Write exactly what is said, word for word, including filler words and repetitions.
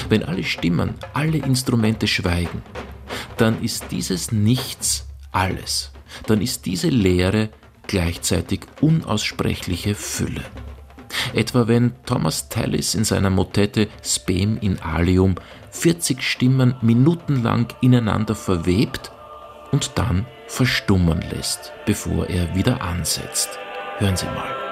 Wenn alle Stimmen, alle Instrumente schweigen, dann ist dieses Nichts alles. Dann ist diese Leere gleichzeitig unaussprechliche Fülle. Etwa wenn Thomas Tallis in seiner Motette Spem in alium vierzig Stimmen minutenlang ineinander verwebt und dann verstummen lässt, bevor er wieder ansetzt. Hören Sie mal.